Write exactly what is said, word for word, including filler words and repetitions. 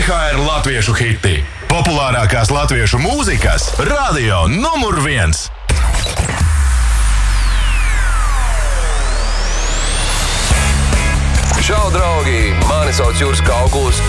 E H R latviešu hiti. Populārākās latviešu mūzikas radio numur viens. Čau, draugi! Mani sauc Juris Kaukuls,